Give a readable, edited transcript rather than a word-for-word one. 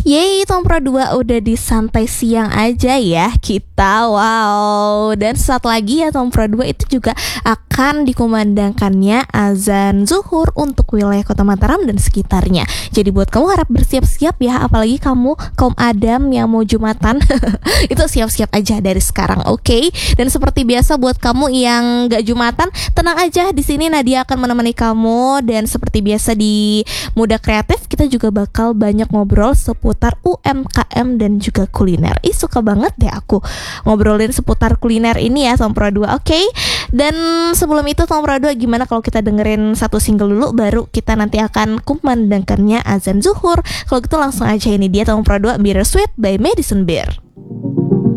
Yeay, Tompro 2 udah di santai siang aja ya kita. Wow. Dan saat lagi ya Tompro 2 itu juga akan dikumandangkannya azan zuhur untuk wilayah Kota Mataram dan sekitarnya. Jadi buat kamu harap bersiap-siap ya, apalagi kamu kaum Adam yang mau Jumatan. Itu siap-siap aja dari sekarang, oke? Dan seperti biasa buat kamu yang gak Jumatan, tenang aja, di sini Nadia akan menemani kamu. Dan seperti biasa di Muda Kreatif, kita juga bakal banyak ngobrol seputar UMKM dan juga kuliner. Suka banget deh aku ngobrolin seputar kuliner ini ya Tompro 2, oke? Dan sebelum itu Tompro 2, gimana kalau kita dengerin satu single dulu, baru kita nanti akan kumandangkannya azan zuhur. Kalau gitu langsung aja, ini dia Tompro 2, Bittersweet by Madison Beer.